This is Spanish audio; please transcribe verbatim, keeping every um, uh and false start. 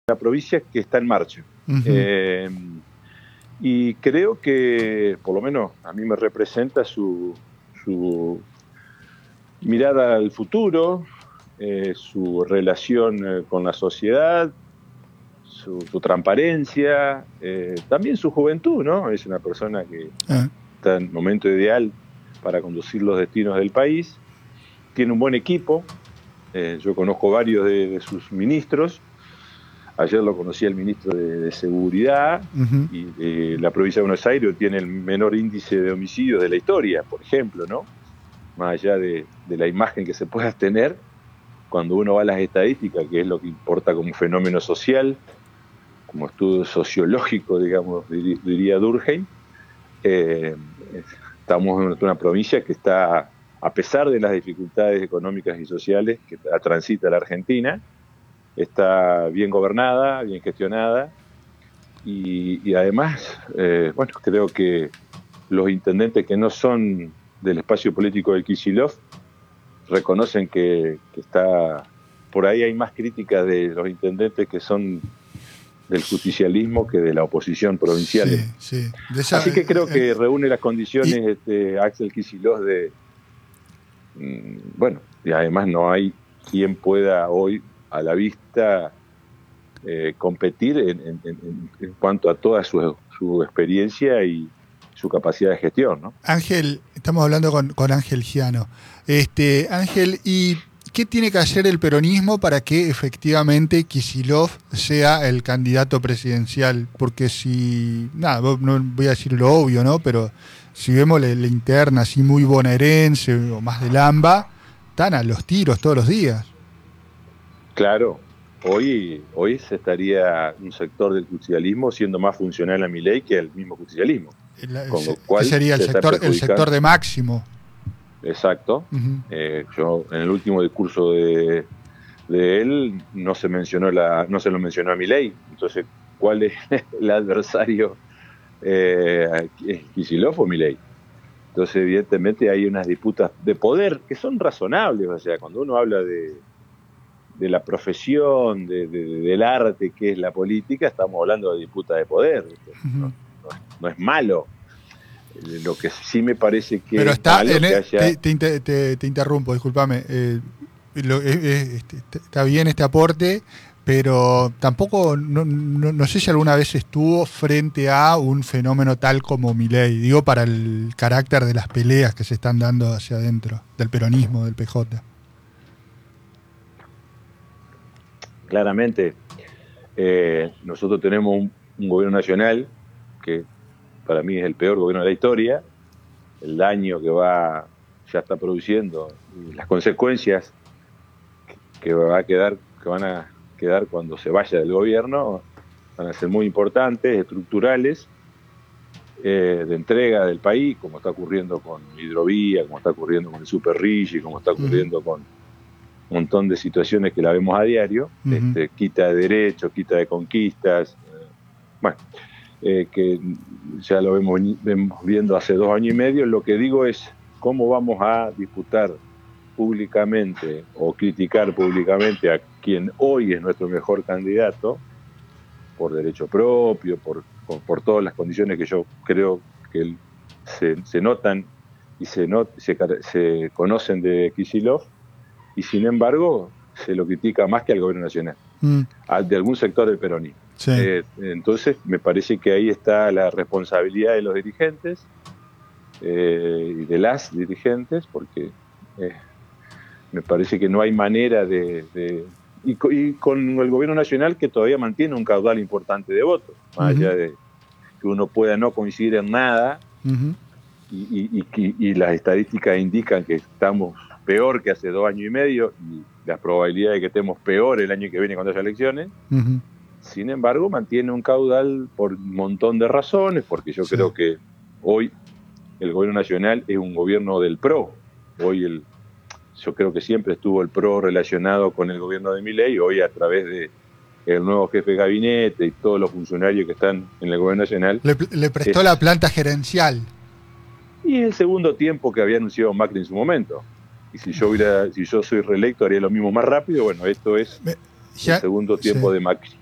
la provincia que está en marcha. Uh-huh. Eh, y creo que, por lo menos a mí me representa su, su mirada al futuro, eh, su relación eh, con la sociedad, su, su transparencia, eh, también su juventud, ¿no? Es una persona que uh-huh. está en momento ideal para conducir los destinos del país. Tiene un buen equipo. Eh, yo conozco varios de, de sus ministros. Ayer lo conocí al ministro de, de Seguridad. Uh-huh. Y eh, la provincia de Buenos Aires tiene el menor índice de homicidios de la historia, por ejemplo, ¿no? Más allá de, de la imagen que se pueda tener, cuando uno va a las estadísticas, que es lo que importa como fenómeno social, como estudio sociológico, digamos, diría Durkheim, eh, estamos en una provincia que está, a pesar de las dificultades económicas y sociales que transita la Argentina, está bien gobernada, bien gestionada, y, y además, eh, bueno, creo que los intendentes que no son del espacio político del Kicillof reconocen que, que está, por ahí hay más críticas de los intendentes que son del justicialismo que de la oposición provincial. Sí, sí. De esa, Así que creo eh, que reúne las condiciones y, este, Axel Kicillof de, mm, bueno, y además no hay quien pueda hoy a la vista eh, competir en, en, en, en cuanto a toda su, su experiencia y su capacidad de gestión, ¿no? Ángel, estamos hablando con, con Ángel Giano. Este, Ángel, ¿y qué tiene que hacer el peronismo para que efectivamente Kicillof sea el candidato presidencial? Porque si, nada, no voy a decir lo obvio, ¿no? Pero si vemos la, la interna así muy bonaerense o más del AMBA, están a los tiros todos los días. Claro, hoy, hoy se estaría un sector del justicialismo siendo más funcional a Milei que al mismo justicialismo. La, con lo cual ¿qué sería el sector, el sector de Máximo? Exacto. Uh-huh. Eh, yo en el último discurso de, de él no se mencionó la, no se lo mencionó a Milei. Entonces, ¿cuál es el adversario? Eh, ¿Kicillof o Milei? Entonces, evidentemente hay unas disputas de poder que son razonables. O sea, cuando uno habla de, de la profesión, de, de, del arte que es la política, estamos hablando de disputas de poder. Uh-huh. ¿no? No es malo. Lo que sí me parece que pero está es malo en el, que haya... te, te, te, te interrumpo, discúlpame. Eh, lo, eh, eh, está bien este aporte, pero tampoco, no, no, no sé si alguna vez estuvo frente a un fenómeno tal como Milei, digo, para el carácter de las peleas que se están dando hacia adentro, del peronismo, del P J. Claramente, eh, nosotros tenemos un, un gobierno nacional que para mí es el peor gobierno de la historia, el daño que va, ya está produciendo, y las consecuencias que va a quedar, que van a quedar cuando se vaya del gobierno, van a ser muy importantes, estructurales, eh, de entrega del país, como está ocurriendo con Hidrovía, como está ocurriendo con el Super Rigi, como está ocurriendo uh-huh. con un montón de situaciones que la vemos a diario, uh-huh. este, quita de derechos, quita de conquistas, eh, bueno, Eh, que ya lo vemos, vemos viendo hace dos años y medio. Lo que digo es cómo vamos a disputar públicamente o criticar públicamente a quien hoy es nuestro mejor candidato por derecho propio, por, por, por todas las condiciones que yo creo que se, se notan y se, not, se, se conocen de Kicillof, y sin embargo se lo critica más que al gobierno nacional, mm. al, de algún sector del peronismo. Sí. Eh, entonces me parece que ahí está la responsabilidad de los dirigentes eh, y de las dirigentes, porque eh, me parece que no hay manera de... de y, y con el gobierno nacional, que todavía mantiene un caudal importante de votos, más uh-huh. allá de que uno pueda no coincidir en nada, uh-huh. y, y, y, y las estadísticas indican que estamos peor que hace dos años y medio, y las probabilidades de que estemos peor el año que viene cuando haya elecciones. Uh-huh. Sin embargo, mantiene un caudal por un montón de razones, porque yo sí. creo que hoy el gobierno nacional es un gobierno del P R O. Hoy el, yo creo que siempre estuvo el P R O relacionado con el gobierno de Milei, hoy a través de el nuevo jefe de gabinete y todos los funcionarios que están en el gobierno nacional. Le, le prestó es, la planta gerencial. Y el segundo tiempo que había anunciado Macri en su momento. Y si yo hubiera, si yo soy reelecto, haría lo mismo más rápido. Bueno, esto es Me, ya, el segundo tiempo sí. de Macri.